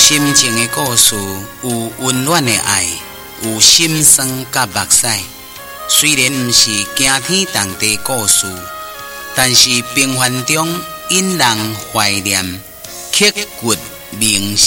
深情的故事，有温暖的爱，有心酸甲目屎。虽然不是惊天动地故事，但是平凡中引人怀念，刻骨铭心。